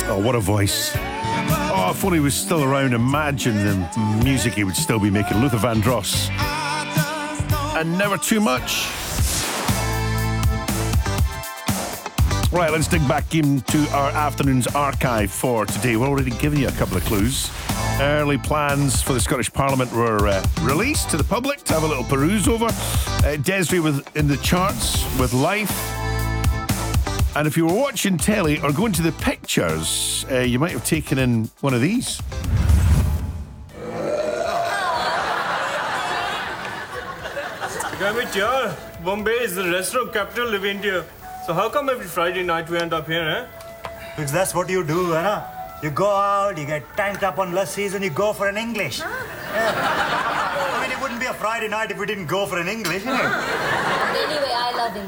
Oh, what a voice. Oh, if only he was still around, imagine the music he would still be making. Luther Vandross. And Never Too Much. Right, let's dig back into our afternoon's archive for today. We're already giving you a couple of clues. Early plans for the Scottish Parliament were released to the public to have a little peruse over. Desiree was in the charts with Life. And if you were watching telly or going to the pictures, you might have taken in one of these. Damn it, yaar. Bombay is the restaurant capital of India. So how come every Friday night we end up here, eh? Because that's what you do, huh? You go out, you get tanked up on lassis, and you go for an English. Yeah. I mean, it wouldn't be a Friday night if we didn't go for an English, innit?